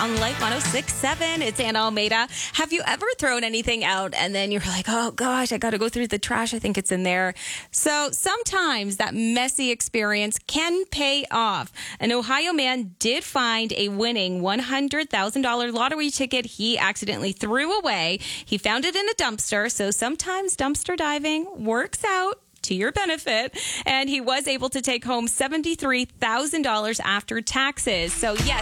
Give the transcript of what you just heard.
on Light 106.7. It's Anna Almeida. Have you ever thrown anything out and then you're like, oh gosh, I got to go through the trash. I think it's in there. So sometimes that messy experience can pay off. An Ohio man did find a winning $100,000 lottery ticket he accidentally threw away. He found it in a dumpster. So sometimes dumpster diving works out to your benefit, and he was able to take home $73,000 after taxes. So yes,